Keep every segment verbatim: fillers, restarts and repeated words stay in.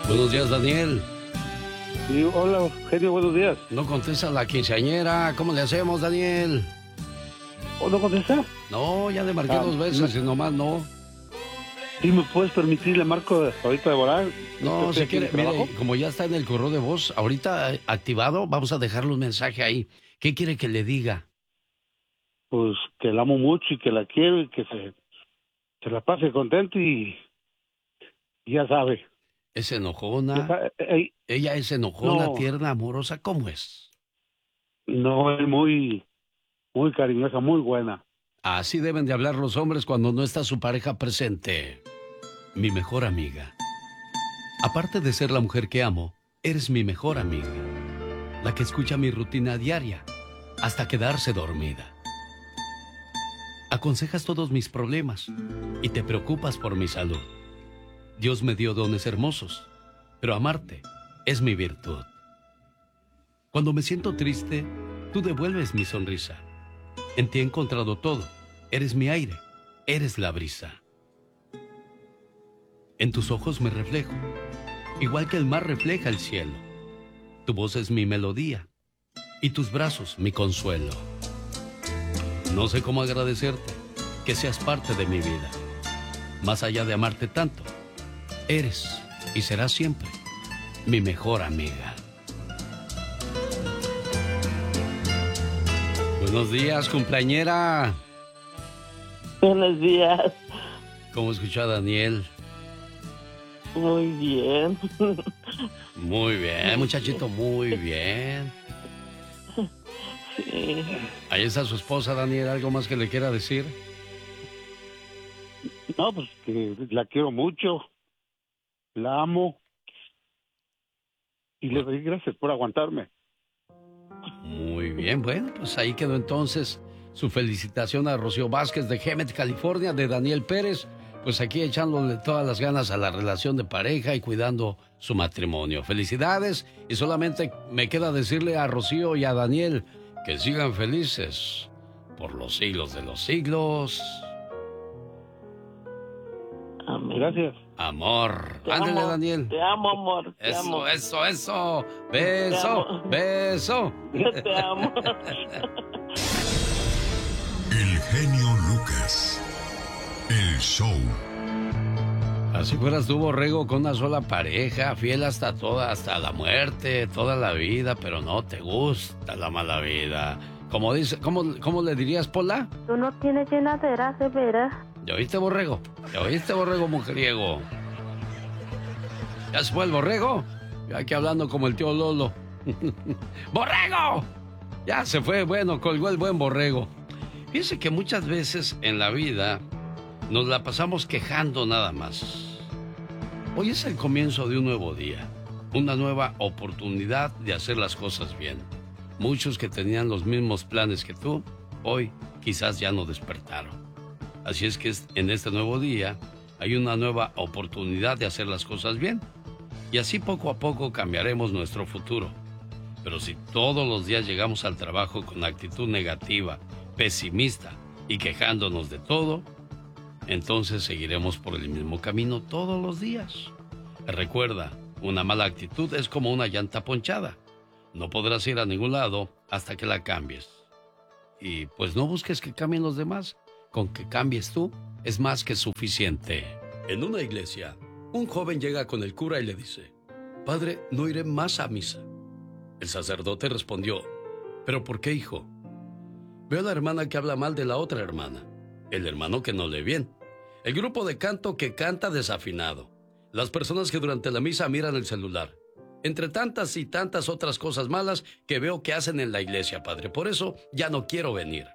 Buenos días, Daniel. Sí, hola, genio, buenos días. No contesta la quinceañera. ¿Cómo le hacemos, Daniel? ¿O no contesta? No, ya le marqué Ah, dos veces no. y nomás no. ¿Sí me puedes permitir? Le marco ahorita de volar. No, si quiere, mire, trabajo. como ya está en el correo de voz, ahorita eh, activado, vamos a dejarle un mensaje ahí. ¿Qué quiere que le diga? Pues que la amo mucho y que la quiero y que se, se la pase contento y, y ya sabe. ¿Es Ya enojona? sabe, ey, ¿Ella es enojona, no, tierna, amorosa? ¿Cómo es? no, es muy, muy cariñosa, muy buena. Así deben de hablar los hombres cuando no está su pareja presente. Mi mejor amiga. Aparte de ser la mujer que amo, eres mi mejor amiga. La que escucha mi rutina diaria hasta quedarse dormida. Aconsejas todos mis problemas y te preocupas por mi salud. Dios me dio dones hermosos, pero amarte es mi virtud. Cuando me siento triste, tú devuelves mi sonrisa. En ti he encontrado todo. Eres mi aire, eres la brisa. En tus ojos me reflejo, igual que el mar refleja el cielo. Tu voz es mi melodía y tus brazos mi consuelo. No sé cómo agradecerte que seas parte de mi vida. Más allá de amarte tanto, eres y serás siempre mi mejor amiga. Buenos días, cumpleañera. Buenos días. ¿Cómo escuchó a Daniel? Muy bien. Muy bien, muchachito, muy bien. Sí. Ahí está su esposa, Daniel. ¿Algo más que le quiera decir? No, pues que la quiero mucho, la amo y le doy gracias por aguantarme. Muy bien, bueno, pues ahí quedó entonces su felicitación a Rocío Vázquez de Hemet, California, de Daniel Pérez, pues aquí echándole todas las ganas a la relación de pareja y cuidando su matrimonio. Felicidades, y solamente me queda decirle a Rocío y a Daniel que sigan felices por los siglos de los siglos. Amén. Gracias. Amor. Te Ándale, amo, Daniel. Te amo, amor. Te Eso, amo. eso, eso. Beso, Te amo. beso. Yo te amo. El genio Lucas. El show. Así fueras tú, Borrego, con una sola pareja, fiel hasta toda, hasta la muerte, toda la vida, pero no te gusta la mala vida. Como dice, ¿cómo, cómo le dirías, Pola? Tú no tienes llenadera, de veras. ¿Ya oíste, Borrego? ¿Ya oíste, Borrego mujeriego? ¿Ya se fue el Borrego? Yo aquí hablando como el tío Lolo. ¡Borrego! Ya se fue, bueno, colgó el buen Borrego. Fíjese que muchas veces en la vida nos la pasamos quejando nada más. Hoy es el comienzo de un nuevo día, una nueva oportunidad de hacer las cosas bien. Muchos que tenían los mismos planes que tú, hoy quizás ya no despertaron. Así es que en este nuevo día hay una nueva oportunidad de hacer las cosas bien. Y así poco a poco cambiaremos nuestro futuro. Pero si todos los días llegamos al trabajo con actitud negativa, pesimista y quejándonos de todo, entonces seguiremos por el mismo camino todos los días. Recuerda, una mala actitud es como una llanta ponchada. No podrás ir a ningún lado hasta que la cambies. Y pues no busques que cambien los demás. Con que cambies tú es más que suficiente. En una iglesia, un joven llega con el cura y le dice: Padre, no iré más a misa. El sacerdote respondió: ¿pero por qué, hijo? Veo a la hermana que habla mal de la otra hermana, el hermano que no lee bien, el grupo de canto que canta desafinado, las personas que durante la misa miran el celular, entre tantas y tantas otras cosas malas que veo que hacen en la iglesia, padre. Por eso ya no quiero venir.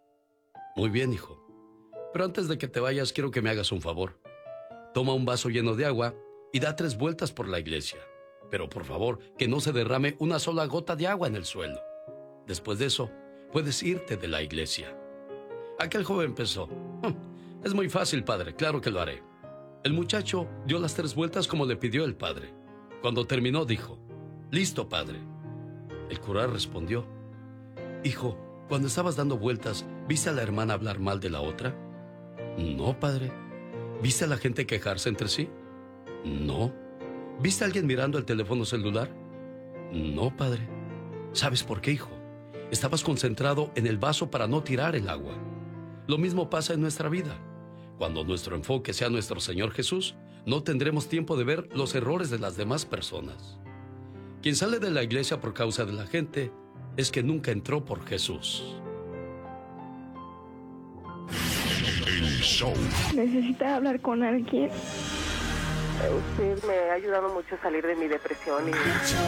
Muy bien, hijo. Pero antes de que te vayas, quiero que me hagas un favor. Toma un vaso lleno de agua y da tres vueltas por la iglesia. Pero por favor, que no se derrame una sola gota de agua en el suelo. Después de eso, puedes irte de la iglesia. Aquel joven pensó: es muy fácil, padre, claro que lo haré. El muchacho dio las tres vueltas como le pidió el padre. Cuando terminó, dijo: listo, padre. El cura respondió: hijo, cuando estabas dando vueltas, ¿viste a la hermana hablar mal de la otra? No, padre. ¿Viste a la gente quejarse entre sí? No. ¿Viste a alguien mirando el teléfono celular? No, padre. ¿Sabes por qué, hijo? Estabas concentrado en el vaso para no tirar el agua. Lo mismo pasa en nuestra vida. Cuando nuestro enfoque sea nuestro Señor Jesús, no tendremos tiempo de ver los errores de las demás personas. Quien sale de la iglesia por causa de la gente es que nunca entró por Jesús. El show. ¿Necesita hablar con alguien? Usted me ha ayudado mucho a salir de mi depresión y... El show